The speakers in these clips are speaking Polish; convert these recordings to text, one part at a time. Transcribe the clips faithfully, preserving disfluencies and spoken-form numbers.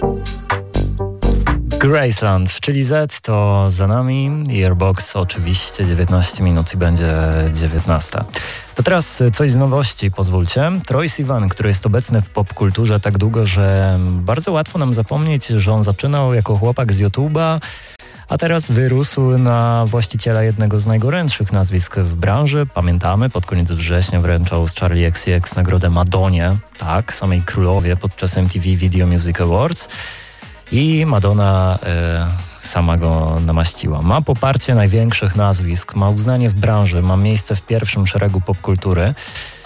Graceland w Chili Z to za nami. Airbox oczywiście dziewiętnaście minut i będzie dziewiętnasta. To teraz coś z nowości, pozwólcie. Troye Sivan, który jest obecny w popkulturze tak długo, że bardzo łatwo nam zapomnieć, że on zaczynał jako chłopak z YouTube'a, a teraz wyrósł na właściciela jednego z najgorętszych nazwisk w branży. Pamiętamy, pod koniec września wręczał z Charli X C X nagrodę Madonie, tak, samej królowie podczas M T V Video Music Awards. I Madonna y, sama go namaściła. Ma poparcie największych nazwisk, ma uznanie w branży, ma miejsce w pierwszym szeregu popkultury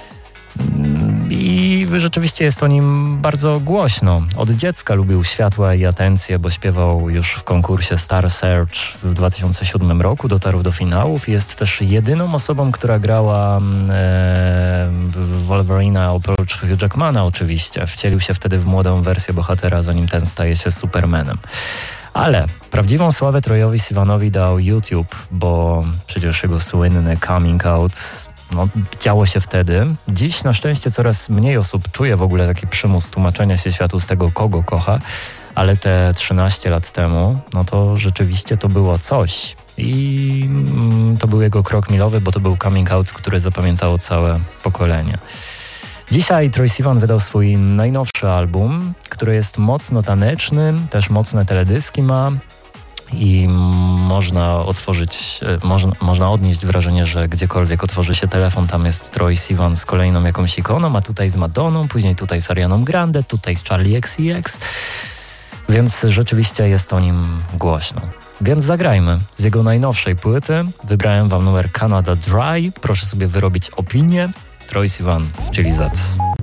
i rzeczywiście jest o nim bardzo głośno. Od dziecka lubił światła i atencję, bo śpiewał już w konkursie Star Search w dwa tysiące siódmym roku, dotarł do finałów i jest też jedyną osobą, która grała e, w Wolverina oprócz Hugh Jackmana oczywiście. Wcielił się wtedy w młodą wersję bohatera, zanim ten staje się Supermanem. Ale prawdziwą sławę Troye'owi Sivanowi dał YouTube, bo przecież jego słynny coming out no, działo się wtedy. Dziś na szczęście coraz mniej osób czuje w ogóle taki przymus tłumaczenia się światu z tego, kogo kocha, ale te trzynaście lat temu, no to rzeczywiście to było coś. I mm, to był jego krok milowy, bo to był coming out, który zapamiętało całe pokolenie. Dzisiaj Troye Sivan wydał swój najnowszy album, który jest mocno taneczny, też mocne teledyski ma i można otworzyć, można, można odnieść wrażenie, że gdziekolwiek otworzy się telefon, tam jest Troye Sivan z kolejną jakąś ikoną, a tutaj z Madonną, później tutaj z Arianą Grande, tutaj z Charli X C X, więc rzeczywiście jest o nim głośno. Więc zagrajmy z jego najnowszej płyty. Wybrałem wam numer Canada Dry, proszę sobie wyrobić opinię. Troye Sivan, Chili Z.